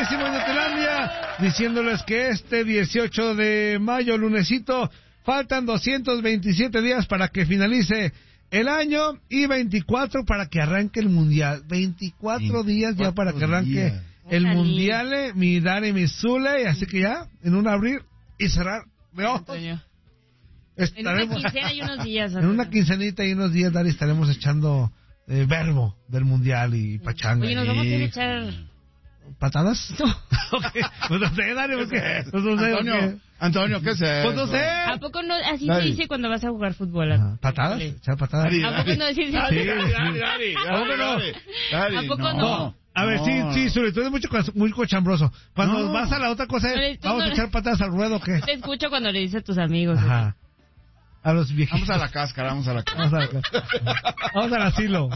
queridísimo Inutilandia, diciéndoles que este 18 de mayo, lunesito, faltan 227 días para que finalice el año y 24 para que arranque el mundial. 24 días ya para que arranque el mundial, mi Dani, mi Zule, así que ya, en un abrir y cerrar de ojos. Estaremos, en una quincena y unos días. En una quincenita y unos días, Dani, estaremos echando verbo del mundial y pachanga. Oye, nos vamos a echar... ¿Patadas? No. Okay. Pues no sé, Dani, porque... Pues no sé, Antonio, ¿qué es eso? Pues no sé. ¿A poco no? Así se dice cuando vas a jugar fútbol. ¿Patadas? ¿Echar patadas? ¿A poco no decís eso? ¿A poco no? ¿A poco no? A ver, sí, sobre todo es muy cochambroso. Cuando vas a la otra cosa, ¿vamos a echar patadas al ruedo o qué? Te escucho cuando le dices a tus amigos. Ajá. A los viejitos. Vamos a la cáscara. Vamos al asilo.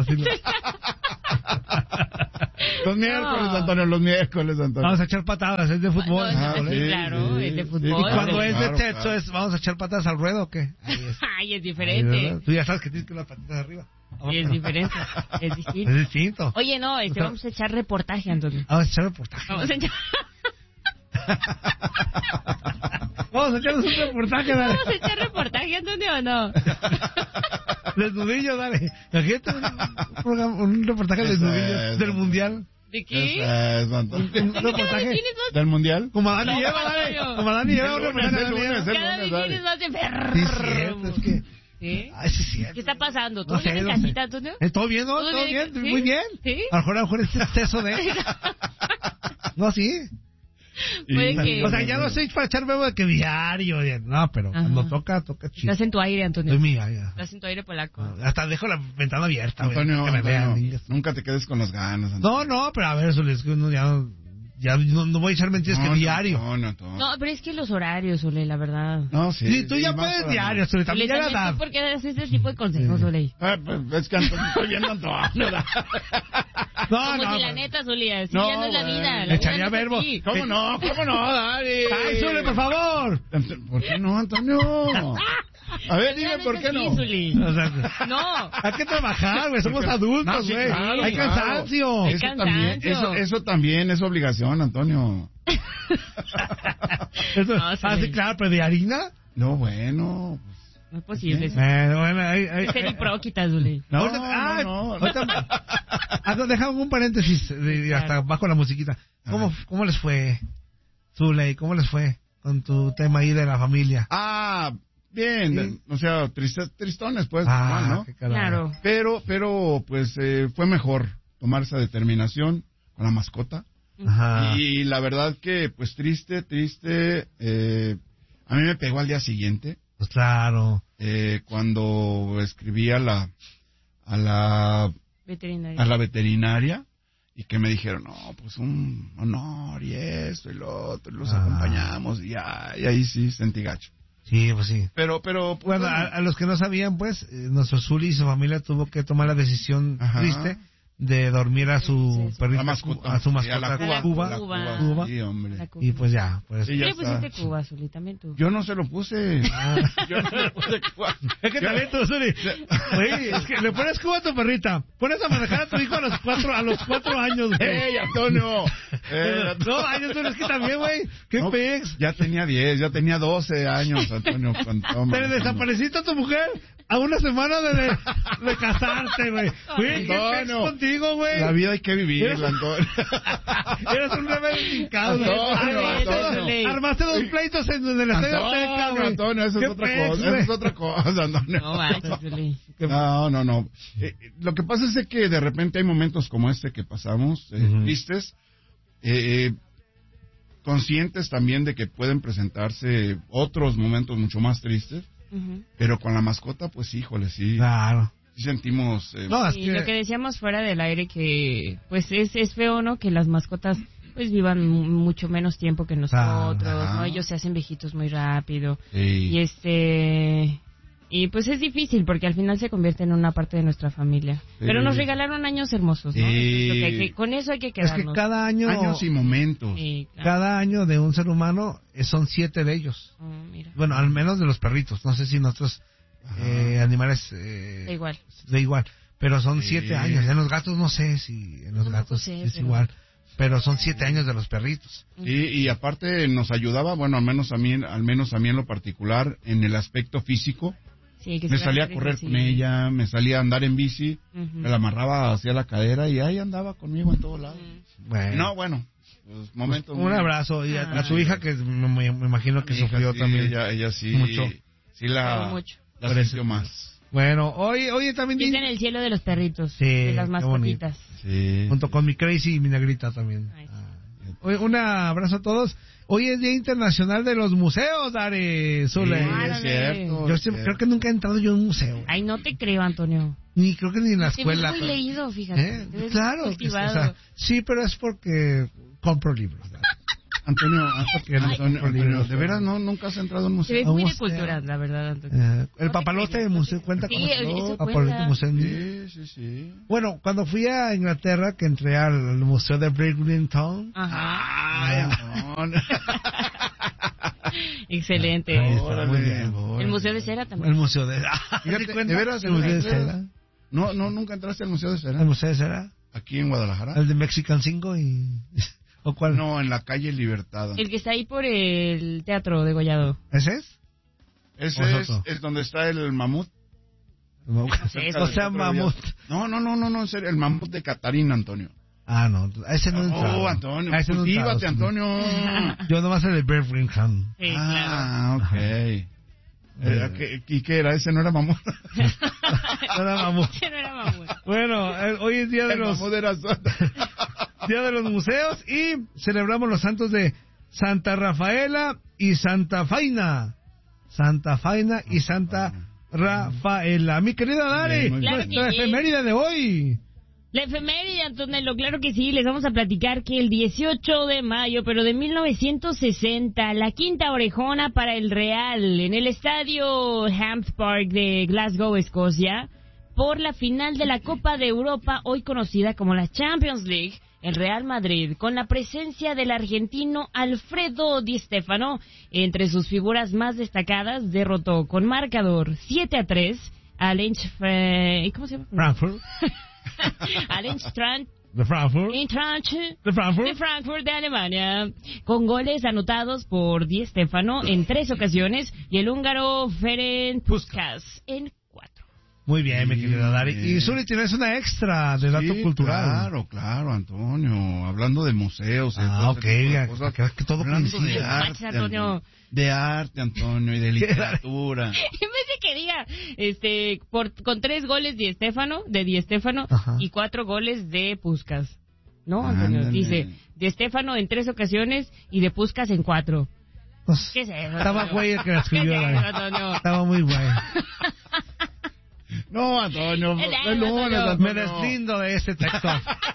Los miércoles, Antonio, Vamos a echar patadas, es de fútbol. Sí, claro, es de fútbol. Y cuando es de techo, ¿vamos a echar patadas al ruedo o qué? Ay, es diferente. Tú ya sabes que tienes que las patitas arriba. Sí, es diferente, es distinto. Es distinto. Oye, no, vamos a echar reportaje, Antonio. Vamos a echar reportaje. Vamos a echar... Vamos a echarnos un reportaje, dale. ¿Vamos a echar reportaje, Antonio, o no? Desnudillo, dale. Aquí un reportaje desnudillo del mundial. ¿De qué? Un reportaje del mundial. Como Adán y Eva, dale. Como Adán y Eva, cada vez vas de ferro. Sí, es cierto, es que... ¿Sí? Ay, sí, es cierto. ¿Qué está pasando? ¿Todo bien en casita, Antonio? ¿Todo bien, no? ¿Todo bien? ¿Sí? Muy bien. ¿Sí? A lo mejor es exceso de... No, sí. Que... O sea, ya no sé para echar bebo de que diario. No, pero cuando toca chido. Estás en tu aire, Antonio. Estoy mía, ya. Estás en tu aire polaco. Hasta dejo la ventana abierta. Antonio, que me vean. Nunca te quedes con las ganas, Antonio. No, pero a ver, eso es que uno ya no voy a echar mentiras que diario. No, pero es que los horarios, Solé, la verdad. No, sí. Sí, tú ya puedes diario, Solé, también ya la edad. ¿Por qué das ese tipo de consejos, Solé? Es que Antonio, estoy viendo a Antonio. Como si la neta, Solé, así ya no es la vida. Le echaría verbo. ¿Cómo no, Dani? ¡Ay, Solé, por favor! ¿Por qué no, Antonio? A ver, dime por qué no. O sea, no. Hay que trabajar, güey. Somos adultos, güey. Claro, hay cansancio. Eso también es obligación, Antonio. Sí, claro, pero de harina. No, bueno. No es posible. Bueno, ser hipróquita, Zuli. No. Dejamos un paréntesis hasta bajo la musiquita. ¿Cómo les fue, Zuley? ¿Cómo les fue con tu tema ahí de la familia? Bien, ¿sí? O sea, tristones, pues, normal, ¿no? Claro. Pero, pues, fue mejor tomar esa determinación con la mascota. Ajá. Y la verdad que, pues, triste, a mí me pegó al día siguiente. Pues claro. Cuando escribí a la veterinaria y que me dijeron, no, pues un honor y esto y lo otro, y los acompañamos y ahí sí sentí gacho. Sí, pues sí. Pero bueno, a los que no sabían, pues, nuestro Zuli y su familia tuvo que tomar la decisión triste de dormir a su perrito, a su mascota, Cuba. Sí, hombre. Y pues ya, pues. ¿Qué le pusiste Cuba, Zuli? También tú. Yo no se lo puse. Yo no le puse Cuba. Es que también tú, Zuli. Oye, es que le pones Cuba a tu perrita. Pones a manejar a tu hijo a los 4 años, güey. ¡Ey, Antonio! No, años, pero es que también, güey. ¿Qué pex? Ya tenía 10, ya tenía 12 años, Antonio. Te desapareciste a tu mujer a una semana de casarte, güey. Güey, ¿qué pex contigo, güey? La vida hay que vivirla, Antonio. Eres un rebelde hincado. Armaste 2 pleitos en el Estadio Azteca, güey. Antonio, eso es otra cosa, Antonio. No manches, Zuli. No. Lo que pasa es que de repente hay momentos como este que pasamos, tristes, conscientes también de que pueden presentarse otros momentos mucho más tristes, pero con la mascota, pues híjole, sí. Claro. Sí sentimos... y lo que decíamos fuera del aire, que pues es feo, ¿no? Que las mascotas pues vivan mucho menos tiempo que nosotros, ¿no? Ellos se hacen viejitos muy rápido. Sí. Y pues es difícil porque al final se convierte en una parte de nuestra familia. Sí. Pero nos regalaron años hermosos, ¿no? Sí. Con eso hay que quedarnos. Es que cada año... Años y momentos. Sí, claro. Cada año de un ser humano son 7 de ellos. Mira. Bueno, al menos de los perritos. No sé si nosotros animales... Da igual. Pero son 7 años. En los gatos no sé si... En los gatos es igual. pero son 7 años de los perritos. Y aparte nos ayudaba, bueno, al menos a mí en lo particular, en el aspecto físico. Sí, que Me salía a correr con ella, me salía a andar en bici, me la amarraba hacia la cadera y ahí andaba conmigo en todos lados. Bueno. Pues, momentos un abrazo y a su hija, que me imagino que sufrió sí, también. Ella sí. Mucho. Sí la sintió más. Bueno, hoy también... Piensa en el cielo de los perritos, Sí, de las qué mascotitas. Sí. Junto con mi Crazy y mi Negrita también. Ay, sí. Hoy, un abrazo a todos. Hoy es Día Internacional de los Museos, Dari Zule. Sí, Árale. es cierto. Yo es creo cierto. que nunca he entrado yo a un museo. Ay, no te creo, Antonio. Ni creo que ni en la Te ves escuela. muy pero- leído, fíjate. Te ves Claro, muy que sí, o cultivado. sea, sí, pero es porque compro libros. ¿verdad? Antonio, Ay. ¿de veras nunca has entrado a un Te museo? ves muy de museo. cultura, la verdad, Antonio. El No te papalote creo. museo cuenta Sí, con eso papalote cuenta. museo. Sí. Bueno, cuando fui a Inglaterra, que entré al museo de Bridlington. Ajá. No. Excelente. Ahí está, muy bien. El Museo de Cera también. El museo de... Fíjate, ¿Sí cuenta? ¿de veras? ¿El museo de ¿De veras? Cera? No, nunca entraste al Museo de ¿El Cera. museo de Cera? Aquí en Guadalajara. ¿El de Mexican 5 y...? ¿O cuál? No, en la calle Libertad. El que está ahí por el Teatro de Gollado. ¿Ese es? Ese Otro. es donde está el mamut. O sea, mamut. No, en serio, el mamut de Catarina, Antonio. Ah, no, a ese no he entrado. Oh, Antonio, A ese no he entrado, cultívate, sí. Antonio. Yo nomás el de Birmingham. Sí, Ok. ¿Y qué era? ¿Ese no era mamut? No era mamut. Ese no era mamut. Bueno, hoy es día de El los mamut era Día de los Museos y celebramos los santos de Santa Rafaela y Santa Faina. Santa Faina y Santa Rafaela. Mi querida Dari, Muy bien. nuestra Claro que sí. efeméride de hoy. La efeméride, Antonello, claro que sí, les vamos a platicar que el 18 de mayo, pero de 1960, la quinta orejona para el Real en el estadio Hampden Park de Glasgow, Escocia, por la final de la Copa de Europa, hoy conocida como la Champions League, el Real Madrid, con la presencia del argentino Alfredo Di Stéfano, entre sus figuras más destacadas, derrotó con marcador 7-3 al ¿cómo se llama? Frankfurt. al Eintracht De Frankfurt. De Frankfurt. de Frankfurt de Alemania, con goles anotados por Di Stéfano en 3 ocasiones y el húngaro Ferenc Puskás en 4. Muy bien, mi querida Dari. bien. Y Zuli, tienes una extra de dato cultural. Claro, Antonio. Hablando de museos. Ok, que todo Hablando coincide. de arte, Antonio. De arte, Antonio, y de literatura. En vez de que diga, con 3 goles de Di Stéfano Ajá. y 4 goles de Puskás. No, Antonio, Ándale. dice Di Stéfano en 3 ocasiones y de Puskás en 4. Pues, ¿Qué es eso? estaba güey el que la escribió, ¿Qué es Dari. eso, Antonio? Estaba muy güey. No, Antonio. El el lunes, Antonio. Me deslindo de este texto.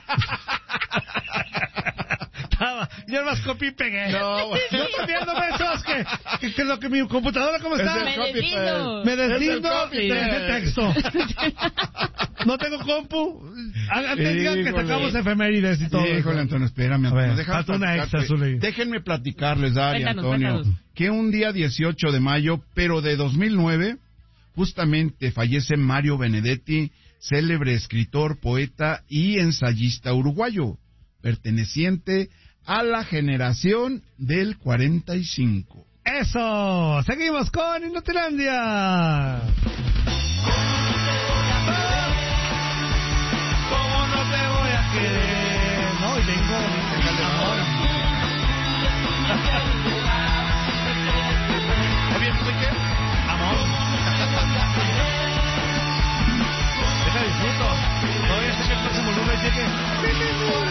Yo más copié y pegué. No, güey. Yo estoy viendo versos que lo que mi computadora, ¿cómo está? Es el Me deslindo. Me deslindo Es el de copy ese texto. No tengo compu. Antes digan que Híjole. sacamos efemérides y todo. Híjole, eso. Antonio, espérame, A Antonio. ver, Déjame falta una platicarte. extra, Zuli. Déjenme platicarles, Dari, Cuéntanos, Antonio, cuéntanos. que un día 18 de mayo, pero de 2009, justamente fallece Mario Benedetti, célebre escritor, poeta y ensayista uruguayo, perteneciente a la generación del 45. Eso. Seguimos con Inutilandia. ¿Cómo no te voy a querer? No, y vengo, dice Calderón. Oye, Enrique, Amor. Deja disfruto. Todavía sé que el próximo lunes llegue.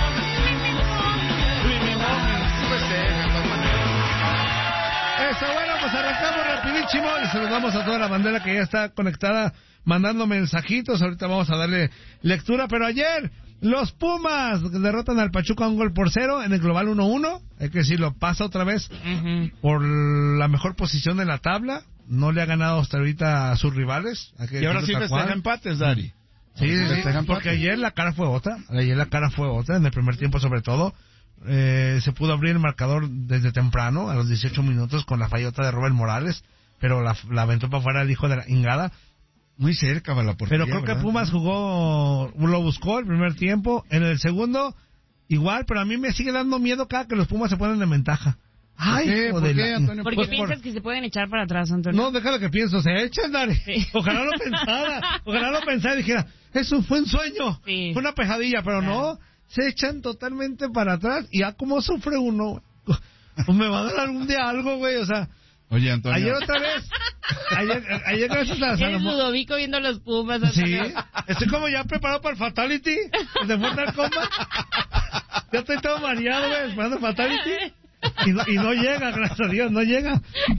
Eso, bueno, pues arrancamos rapidísimo y saludamos a toda la bandera que ya está conectada mandando mensajitos. Ahorita vamos a darle lectura, pero ayer los Pumas derrotan al Pachuca 1-0 en el global 1-1. Hay que decirlo, pasa otra vez por la mejor posición de la tabla. No le ha ganado hasta ahorita a sus rivales. Hay que y ahora decirlo sí tal cual. festeja empates, Dari. Sí, Festejan porque empate. ayer la cara fue otra. Ayer la cara fue otra, en el primer tiempo sobre todo. Se pudo abrir el marcador desde temprano, a los 18 minutos, con la fallota de Robert Morales, pero la aventó para afuera el hijo de la Ingada. Muy cerca va la portería. Pero creo que ¿verdad? Pumas lo buscó el primer tiempo. En el segundo, igual, pero a mí me sigue dando miedo cada que los Pumas se ponen en ventaja. Ay, ¿Por qué, Antonio? ¿Por qué Pues piensas que se pueden echar para atrás, Antonio? No, déjalo que pienso, se echan, Dari. Sí. Ojalá lo pensara y dijera, eso fue un sueño, Sí. fue una pejadilla, pero no, se echan totalmente para atrás y ya como sufre uno, pues me va a dar algún día algo, güey, o sea, Oye, Antonio. ayer otra vez, ayer gracias a Eres Salomón. Ludovico viendo los Pumas, Sí, Antonio. estoy como ya preparado para el Fatality, de Mortal Kombat. Ya estoy todo mareado, güey, esperando el Fatality. Y no llega, gracias a Dios, no llega.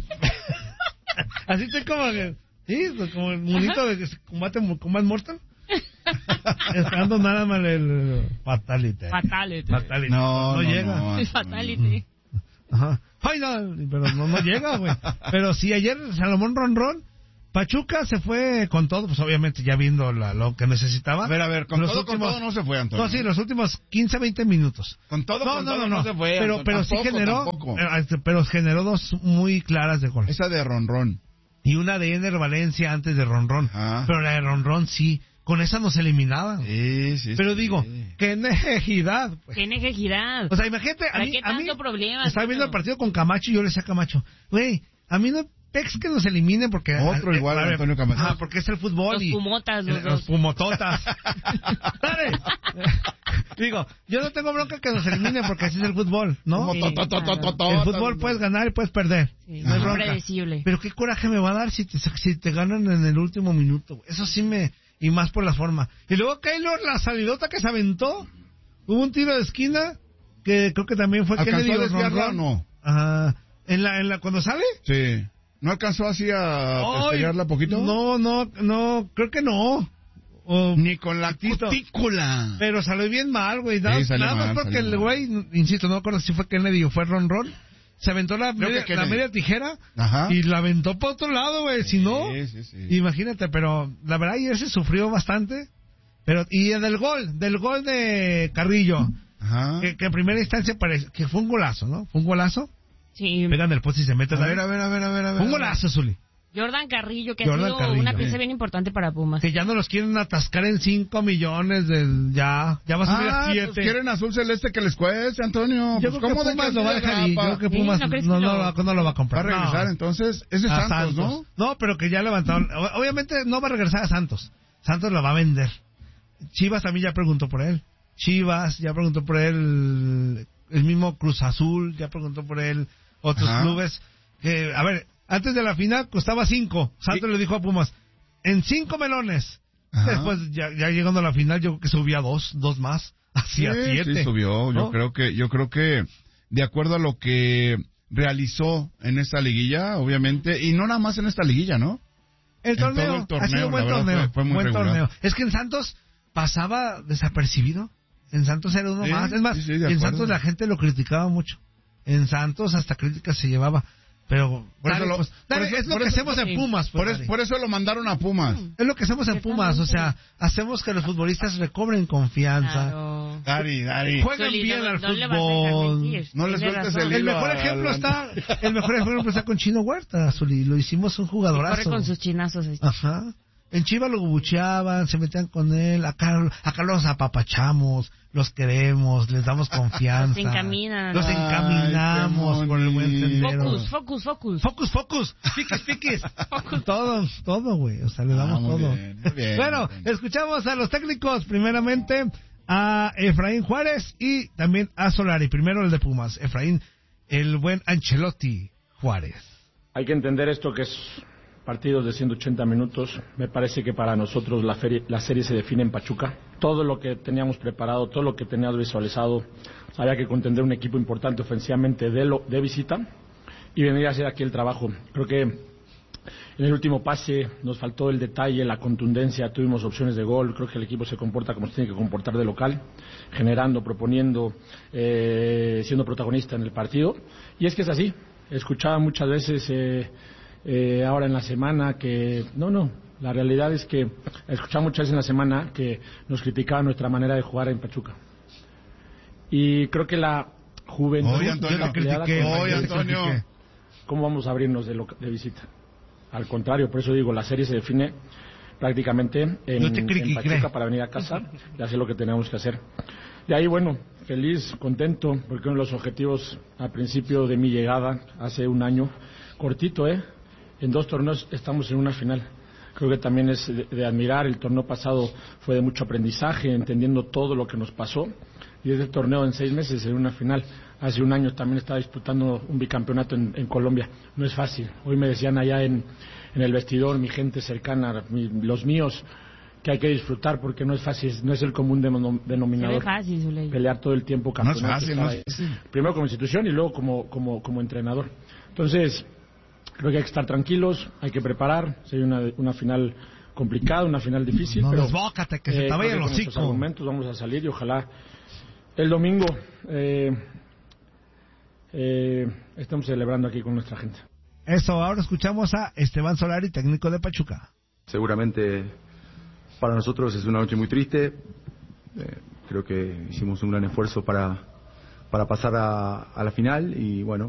Así estoy como que, sí, pues como el monito de combate mortal. Esperando nada más el Fatality. Fatality. No llega. El Fatality. Ajá. Final, pero no llega, güey. Pero sí, ayer Salomón Ronrón, Pachuca se fue con todo, pues obviamente ya viendo lo que necesitaba. A ver, con Los todo, últimos- con todo no se fue, Antonio. No, sí, los últimos 15, 20 minutos. Con todo, No, con no, todo no, se fue. pero, Antonio. pero sí Tampoco, generó, tampoco. pero generó dos muy claras de gol. Esa de Ronrón. Y una de Ener Valencia antes de Ronrón. Ajá. Pero la de Ronrón sí, con esa nos eliminaban. Sí. Pero digo, qué necesidad. Pues. Qué necesidad. O sea, imagínate, ¿Para qué a mí tanto problema? estaba viendo el partido con Camacho y yo le decía a Camacho, güey, a mí no pex que nos eliminen porque... Otro igual, Antonio Camacho. Ah, porque es el fútbol Los y... pumotas, los Los dos. pumototas. Dale. Digo, yo no tengo bronca que nos eliminen porque así es el fútbol, ¿no? Como Sí, El fútbol puedes ganar y puedes perder. Sí, No hay es bronca. predecible. Pero qué coraje me va a dar si te ganan en el último minuto. Eso sí me... Y más por la forma. Y luego Keylor, la salidota que se aventó. Hubo un tiro de esquina que creo que también fue ¿Alcanzó Kennedy a desviarla o Ronrón. no? Ajá. ¿Cuando sale? Sí. ¿No alcanzó así a Ay, pegarla poquito? No, creo que no. O- Ni con la Tito. cutícula. Pero salió bien mal, güey. Nada, Sí, salió nada más mal, porque salió el güey, insisto, no me acuerdo si fue Kennedy o fue Ronrón. Se aventó la Creo que media, Kennedy. la media tijera Ajá. y la aventó por otro lado, güey. Si no, Sí. imagínate, pero la verdad ayer se sufrió bastante. Pero y del gol de Carrillo, Ajá. que en primera instancia parece que fue un golazo, ¿no? Fue un golazo. Sí. Pegan el poste y se meten. A ver. Fue un golazo, Zuli. Jordan Carrillo, que Jordan ha sido Carrillo, una pieza sí. bien importante para Pumas. Que ya no los quieren atascar en 5 millones ya va a subir a 7. Pues quieren azul celeste que les cueste, Antonio. Yo Pues, creo ¿cómo que de Pumas que lo va a así de dejar ir. Yo grapa? creo que Sí, Pumas ¿no crees que no lo- lo va a Va comprar. a regresar, No. entonces. Es de A Santos, ¿no? No, pero que ya levantaron. Obviamente no va a regresar a Santos. Santos lo va a vender. Chivas también ya preguntó por él. Chivas ya preguntó por él. El mismo Cruz Azul ya preguntó por él. Otros Ajá. clubes. Que, a ver, antes de la final costaba 5. Santos le dijo a Pumas, en 5 melones. Ajá. Después, ya llegando a la final, yo creo que subía 2 más. Hacia 7. Sí, subió. ¿no? Yo creo que de acuerdo a lo que realizó en esta liguilla, obviamente, y no nada más en esta liguilla, ¿no? El En todo torneo, el torneo, ha sido un buen la verdad, torneo. fue muy buen regular. torneo. Es que en Santos pasaba desapercibido. En Santos era uno Sí, más. Es más, sí, de en acuerdo. Santos la gente lo criticaba mucho. En Santos hasta críticas se llevaba. Pero Por eso dale, lo- pues, dale, por eso- es lo por que eso- hacemos en sí. Pumas. Pues, dale. Por eso lo mandaron a Pumas. Es lo que hacemos en Pumas. O sea, hacemos que los futbolistas recobren confianza. Claro. Dari. Juegan Zuli, bien no- al no le vas a dejar fútbol. mentir. No le Tiene sueltes razón. el El mejor ejemplo está con Chino Huerta, Zuli. Lo hicimos un Y jugadorazo. corre con sus chinazos. Ajá. En Chivas lo bucheaban, se metían con él. Acá los apapachamos, los queremos, les damos confianza. Los encaminan. Los Ay, encaminamos qué por el buen bonito. sendero. Focus. Piquis. Todo, güey. O sea, le damos muy todo. bien, muy bien, Bueno, muy bien. escuchamos a los técnicos. Primeramente a Efraín Juárez y también a Solari. Primero el de Pumas. Efraín, el buen Ancelotti Juárez. Hay que entender esto que es partidos de 180 minutos. Me parece que para nosotros la serie se define en Pachuca. Todo lo que teníamos preparado, todo lo que teníamos visualizado, había que contender un equipo importante ofensivamente de visita y venir a hacer aquí el trabajo. Creo que en el último pase nos faltó el detalle, la contundencia, tuvimos opciones de gol. Creo que el equipo se comporta como se tiene que comportar de local, generando, proponiendo, siendo protagonista en el partido. Y es que es así. Escuchaba muchas veces ahora en la semana que la realidad es que escuchaba muchas veces en la semana que nos criticaban nuestra manera de jugar en Pachuca y creo que la juventud Oye, Antonio, yo te critiqué, Oye, yo te Antonio. critiqué. ¿cómo vamos a abrirnos de visita? Al contrario, por eso digo, la serie se define prácticamente Yo te en critiqué. Pachuca para venir a casa y hacer lo que tenemos que hacer. De ahí, bueno, feliz, contento, porque uno de los objetivos al principio de mi llegada, hace un año, cortito, en 2 torneos estamos en una final. Creo que también es de admirar. El torneo pasado fue de mucho aprendizaje, entendiendo todo lo que nos pasó. Y este torneo en 6 meses en una final. Hace un año también estaba disputando un bicampeonato en Colombia. No es fácil. Hoy me decían allá en el vestidor, mi gente cercana, los míos, que hay que disfrutar porque no es fácil, no es el común denominador. Se ve fácil, Zuley. Pelear todo el tiempo campeonato. No es fácil, no es fácil. Primero como institución y luego como entrenador. Entonces, creo que hay que estar tranquilos, hay que preparar. Si hay una final complicada, una final difícil. No pero desbócate, que se te vaya el con nuestros hocico. argumentos vamos a salir y ojalá el domingo estemos celebrando aquí con nuestra gente. Eso, ahora escuchamos a Esteban Solari, técnico de Pachuca. Seguramente para nosotros es una noche muy triste. Creo que hicimos un gran esfuerzo para pasar a la final y bueno,